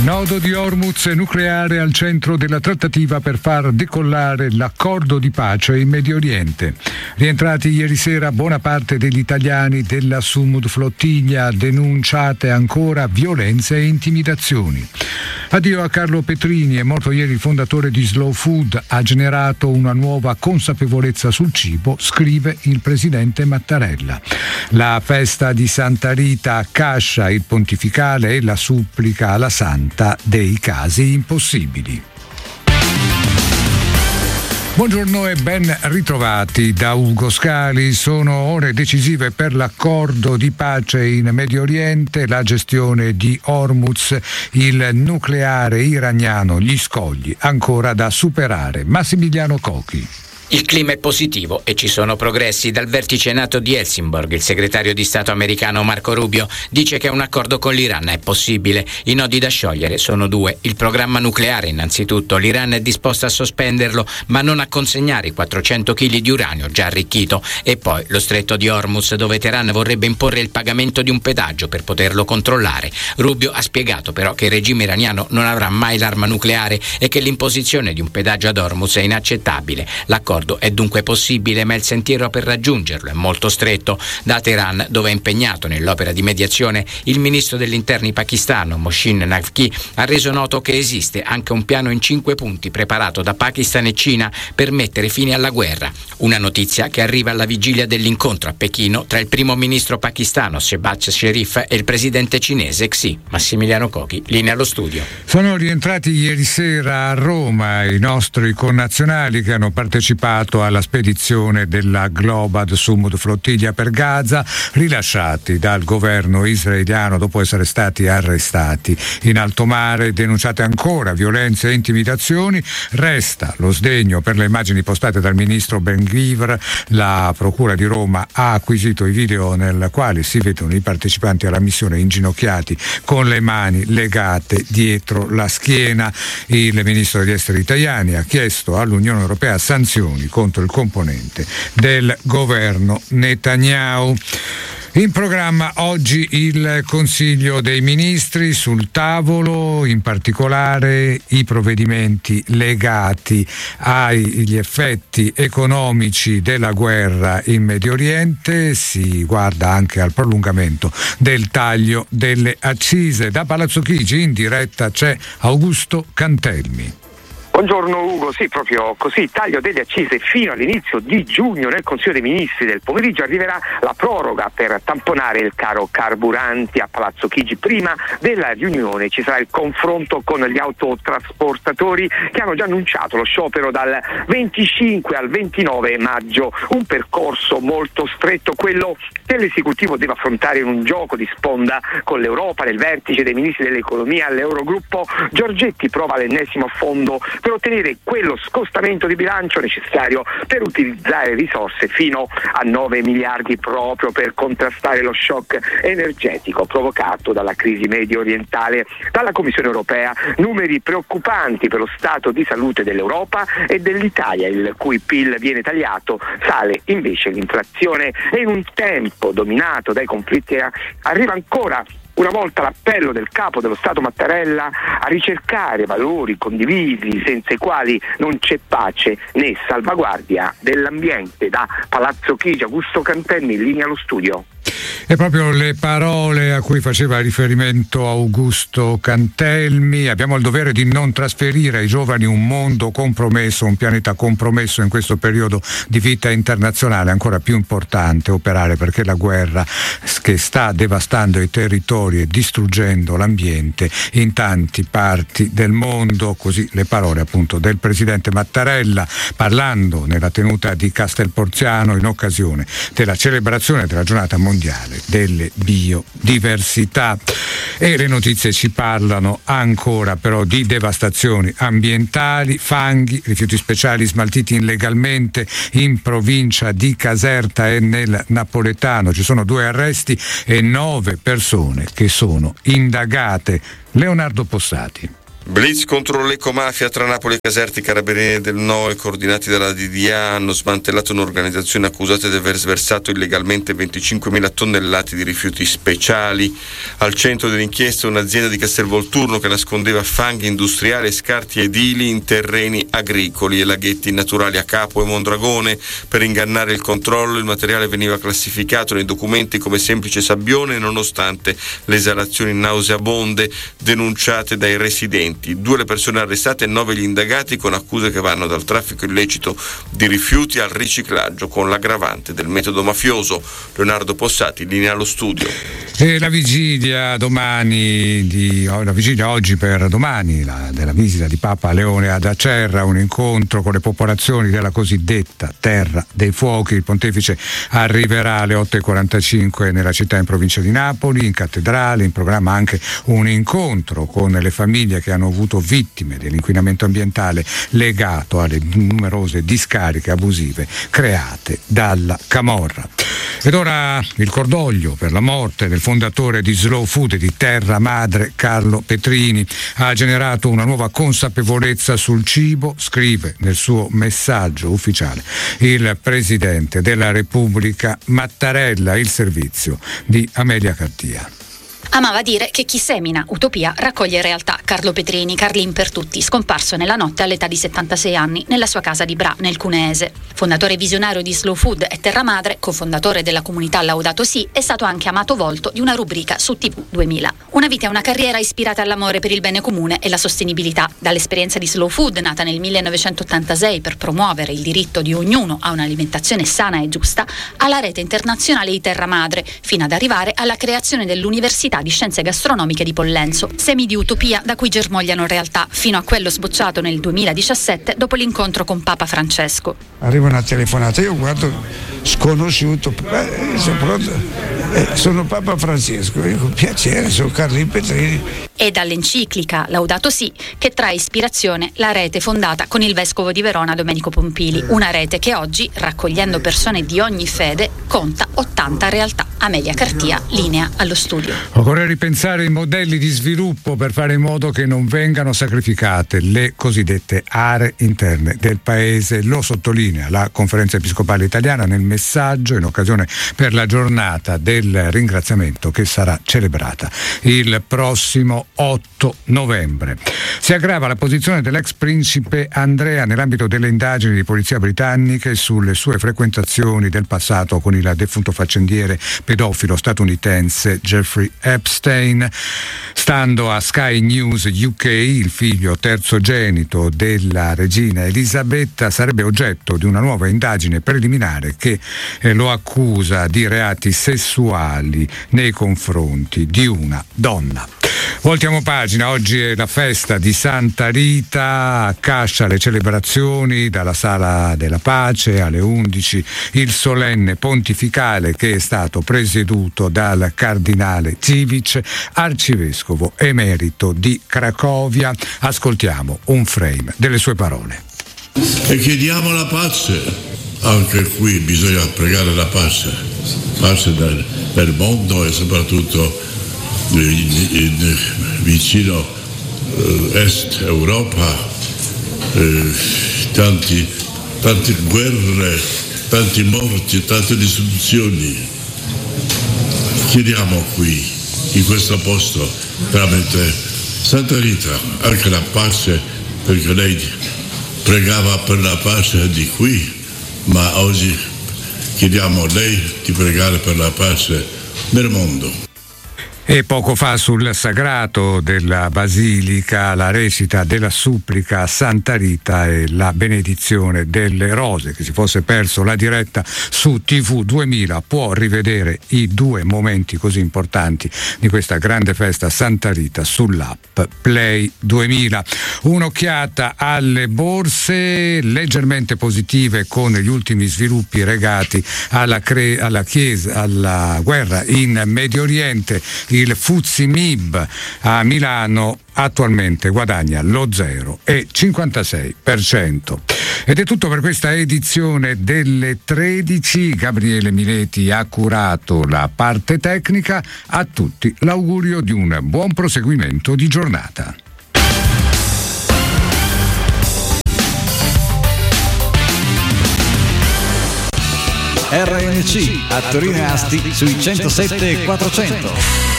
Nodo di Hormuz nucleare al centro della trattativa per far decollare l'accordo di pace in Medio Oriente. Rientrati ieri sera buona parte degli italiani della Sumud Flottiglia, denunciate ancora violenze e intimidazioni. Addio a Carlo Petrini, è morto ieri il fondatore di Slow Food, ha generato una nuova consapevolezza sul cibo, scrive il presidente Mattarella. La festa di Santa Rita a Cascia, il pontificale e la supplica alla Santa dei casi impossibili. Buongiorno e ben ritrovati da Ugo Scali. Sono ore decisive per l'accordo di pace in Medio Oriente, la gestione di Hormuz, il nucleare iraniano, gli scogli ancora da superare. Massimiliano Cocchi. Il clima è positivo e ci sono progressi. Dal vertice NATO di Helsingborg, il segretario di Stato americano Marco Rubio dice che un accordo con l'Iran è possibile. I nodi da sciogliere sono due. Il programma nucleare, innanzitutto. L'Iran è disposto a sospenderlo, ma non a consegnare i 400 kg di uranio già arricchito. E poi lo stretto di Hormuz, dove Teheran vorrebbe imporre il pagamento di un pedaggio per poterlo controllare. Rubio ha spiegato però che il regime iraniano non avrà mai l'arma nucleare e che l'imposizione di un pedaggio ad Hormuz è inaccettabile. L'accordo è dunque possibile, ma il sentiero per raggiungerlo è molto stretto. Da Teheran, dove è impegnato nell'opera di mediazione, il ministro degli interni pakistano Mohsin Naqvi ha reso noto che esiste anche un piano in 5 punti preparato da Pakistan e Cina per mettere fine alla guerra. Una notizia che arriva alla vigilia dell'incontro a Pechino tra il primo ministro pakistano Shehbaz Sharif e il presidente cinese Xi. Massimiliano Cocchi, linea allo studio. Sono rientrati ieri sera a Roma i nostri connazionali che hanno partecipato alla spedizione della Global Sumud Flottiglia per Gaza, rilasciati dal governo israeliano dopo essere stati arrestati in alto mare. Denunciate ancora violenze e intimidazioni. Resta lo sdegno per le immagini postate dal ministro Ben Gvir. La procura di Roma ha acquisito i video nel quale si vedono i partecipanti alla missione inginocchiati con le mani legate dietro la schiena. Il ministro degli esteri italiani ha chiesto all'Unione Europea sanzioni contro il componente del governo Netanyahu. In programma oggi il Consiglio dei Ministri, sul tavolo in particolare i provvedimenti legati agli effetti economici della guerra in Medio Oriente. Si guarda anche al prolungamento del taglio delle accise. Da Palazzo Chigi in diretta c'è Augusto Cantelmi. Buongiorno Ugo, sì, proprio così, taglio delle accise fino all'inizio di giugno. Nel Consiglio dei Ministri del pomeriggio arriverà la proroga per tamponare il caro carburanti a Palazzo Chigi. Prima della riunione ci sarà il confronto con gli autotrasportatori che hanno già annunciato lo sciopero dal 25 al 29 maggio, un percorso molto stretto, quello che l'esecutivo deve affrontare in un gioco di sponda con l'Europa. Nel vertice dei ministri dell'economia all'Eurogruppo, Giorgetti prova l'ennesimo fondo per ottenere quello scostamento di bilancio necessario per utilizzare risorse fino a 9 miliardi proprio per contrastare lo shock energetico provocato dalla crisi medio orientale. Dalla Commissione europea numeri preoccupanti per lo stato di salute dell'Europa e dell'Italia, il cui PIL viene tagliato, sale invece l'inflazione e in un tempo dominato dai conflitti arriva ancora una volta l'appello del capo dello Stato Mattarella a ricercare valori condivisi senza i quali non c'è pace né salvaguardia dell'ambiente. Da Palazzo Chigi, Augusto Cantelmi, in linea allo studio. E proprio le parole a cui faceva riferimento Augusto Cantelmi. Abbiamo il dovere di non trasferire ai giovani un mondo compromesso, un pianeta compromesso in questo periodo di vita internazionale. Ancora più importante operare perché la guerra che sta devastando i territori e distruggendo l'ambiente in tanti parti del mondo. Così le parole appunto del presidente Mattarella parlando nella tenuta di Castelporziano in occasione della celebrazione della giornata mondiale delle biodiversità. E le notizie ci parlano ancora però di devastazioni ambientali, fanghi, rifiuti speciali smaltiti illegalmente in provincia di Caserta e nel Napoletano. Ci sono 2 arresti e 9 persone che sono indagate. Leonardo Possati. Blitz contro l'ecomafia tra Napoli e Caserta. I carabinieri del NOE, coordinati dalla DDA, hanno smantellato un'organizzazione accusata di aver sversato illegalmente 25.000 tonnellate di rifiuti speciali. Al centro dell'inchiesta un'azienda di Castelvolturno che nascondeva fanghi industriali e scarti edili in terreni agricoli e laghetti naturali a Capo e Mondragone. Per ingannare il controllo il materiale veniva classificato nei documenti come semplice sabbione, nonostante le esalazioni nauseabonde denunciate dai residenti. 2 le persone arrestate e 9 gli indagati, con accuse che vanno dal traffico illecito di rifiuti al riciclaggio, con l'aggravante del metodo mafioso. Leonardo Possati, linea allo studio. E la vigilia oggi per domani della visita di Papa Leone ad Acerra, un incontro con le popolazioni della cosiddetta Terra dei Fuochi. Il pontefice arriverà alle 8:45 nella città in provincia di Napoli, in cattedrale. In programma anche un incontro con le famiglie che hanno avuto vittime dell'inquinamento ambientale legato alle numerose discariche abusive create dalla camorra. Ed ora il cordoglio per la morte del fondatore di Slow Food di Terra Madre, Carlo Petrini. Ha generato una nuova consapevolezza sul cibo, scrive nel suo messaggio ufficiale il Presidente della Repubblica Mattarella. Il servizio di Amelia Cartia. Amava dire che chi semina utopia raccoglie realtà. Carlo Petrini, Carlin per tutti, scomparso nella notte all'età di 76 anni nella sua casa di Bra, nel Cuneese. Fondatore visionario di Slow Food e Terra Madre, cofondatore della comunità Laudato Si, è stato anche amato volto di una rubrica su TV 2000. Una vita e una carriera ispirate all'amore per il bene comune e la sostenibilità. Dall'esperienza di Slow Food, nata nel 1986 per promuovere il diritto di ognuno a un'alimentazione sana e giusta, alla rete internazionale di Terra Madre, fino ad arrivare alla creazione dell'Università di Scienze Gastronomiche di Pollenzo. Semi di utopia da cui germogliano realtà, fino a quello sbocciato nel 2017 dopo l'incontro con Papa Francesco. Arriva una telefonata, io guardo sconosciuto, sono pronto, sono Papa Francesco, dico piacere, sono Carlin Petrini. E dall'enciclica Laudato Si che trae ispirazione la rete fondata con il vescovo di Verona Domenico Pompili, una rete che oggi, raccogliendo persone di ogni fede, conta 80 realtà. Amelia Cartia, linea allo studio. Occorre ripensare i modelli di sviluppo per fare in modo che non vengano sacrificate le cosiddette aree interne del paese. Lo sottolinea la Conferenza Episcopale Italiana nel messaggio in occasione per la giornata del ringraziamento che sarà celebrata il prossimo 8 novembre. Si aggrava la posizione dell'ex principe Andrea nell'ambito delle indagini di polizia britanniche sulle sue frequentazioni del passato con il defunto faccendiere pedofilo statunitense Jeffrey Epstein. Stando a Sky News UK, il figlio terzogenito della regina Elisabetta sarebbe oggetto di una nuova indagine preliminare che lo accusa di reati sessuali nei confronti di una donna. Voltiamo pagina, oggi è la festa di Santa Rita, a Cascia le celebrazioni dalla Sala della Pace alle 11, il solenne pontificale che è stato presieduto dal cardinale Civic, arcivescovo emerito di Cracovia. Ascoltiamo un frame delle sue parole. E chiediamo la pace, anche qui bisogna pregare la pace nel mondo e soprattutto vicino Est Europa, tante guerre, tanti morti, tante distruzioni. Chiediamo qui, in questo posto, tramite Santa Rita, anche la pace, perché lei pregava per la pace di qui, ma oggi chiediamo a lei di pregare per la pace nel mondo. E poco fa sul sagrato della Basilica la recita della supplica a Santa Rita e la benedizione delle rose. Chi si fosse perso la diretta su TV 2000 può rivedere i 2 momenti così importanti di questa grande festa Santa Rita sull'app Play 2000. Un'occhiata alle borse leggermente positive con gli ultimi sviluppi legati alla guerra in Medio Oriente. Il FTSE MIB a Milano attualmente guadagna lo 0,56%. Ed è tutto per questa edizione delle 13. Gabriele Mileti ha curato la parte tecnica. A tutti l'augurio di un buon proseguimento di giornata. RNC a Torino e Asti sui 107 e 400.